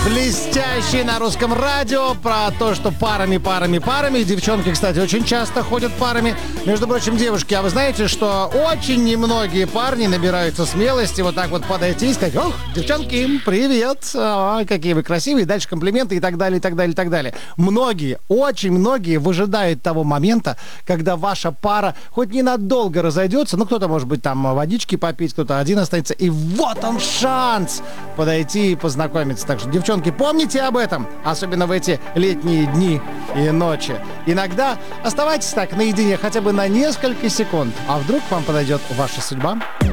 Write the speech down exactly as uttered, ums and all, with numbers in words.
Блестящий на русском радио про то, что парами, парами, парами. Девчонки, кстати, очень часто ходят парами. Между прочим, девушки, а вы знаете, что очень немногие парни набираются смелости вот так вот подойти и сказать: ох, девчонки, привет, а, какие вы красивые, дальше комплименты и так далее, и так далее, и так далее. Многие, очень многие выжидают того момента, когда ваша пара хоть ненадолго разойдется, ну, кто-то, может быть, там водички попить, кто-то один останется, и вот он шанс подойти и познакомиться. Так что, девчонки, помните об этом, особенно в эти летние дни и ночи. Иногда оставайтесь так наедине хотя бы на несколько секунд, а вдруг вам подойдет ваша судьба.